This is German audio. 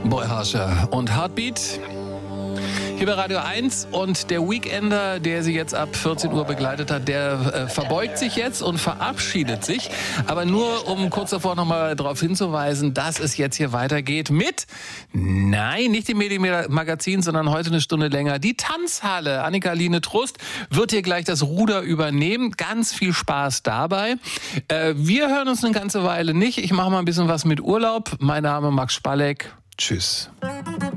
Boy Harsher und Heartbeat. Hier bei Radio 1 und der Weekender, der Sie jetzt ab 14 Uhr begleitet hat, der verbeugt sich jetzt und verabschiedet sich. Aber nur, um kurz davor nochmal darauf hinzuweisen, dass es jetzt hier weitergeht mit, nein, nicht dem Medienmagazin, sondern heute eine Stunde länger, die Tanzhalle. Annika-Line Trust wird hier gleich das Ruder übernehmen. Ganz viel Spaß dabei. Wir hören uns eine ganze Weile nicht. Ich mache mal ein bisschen was mit Urlaub. Mein Name Max Spalleck. Tschüss.